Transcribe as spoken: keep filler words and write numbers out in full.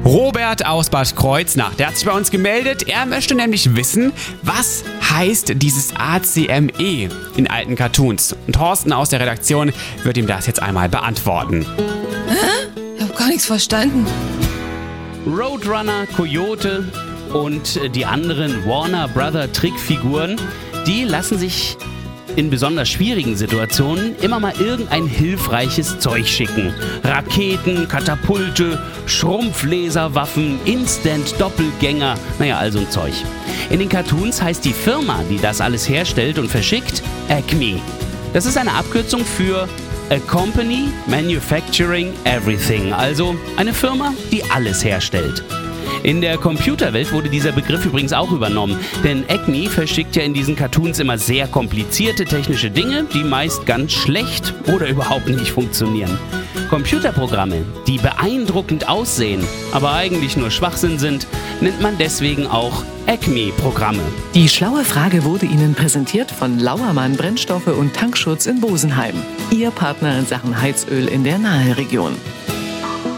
Robert aus Bad Kreuznach, der hat sich bei uns gemeldet. Er möchte nämlich wissen, was heißt dieses A C M E in alten Cartoons. Und Thorsten aus der Redaktion wird ihm das jetzt einmal beantworten. Hä? Ich hab gar nichts verstanden. Roadrunner, Coyote und die anderen Warner Brother Trickfiguren, die lassen sich in besonders schwierigen Situationen immer mal irgendein hilfreiches Zeug schicken. Raketen, Katapulte, Schrumpflaserwaffen, Instant-Doppelgänger, naja, also ein Zeug. In den Cartoons heißt die Firma, die das alles herstellt und verschickt, Acme. Das ist eine Abkürzung für A Company Manufacturing Everything, also eine Firma, die alles herstellt. In der Computerwelt wurde dieser Begriff übrigens auch übernommen, denn Acme verschickt ja in diesen Cartoons immer sehr komplizierte technische Dinge, die meist ganz schlecht oder überhaupt nicht funktionieren. Computerprogramme, die beeindruckend aussehen, aber eigentlich nur Schwachsinn sind, nennt man deswegen auch Acme-Programme. Die schlaue Frage wurde Ihnen präsentiert von Lauermann Brennstoffe und Tankschutz in Bosenheim. Ihr Partner in Sachen Heizöl in der Naheregion.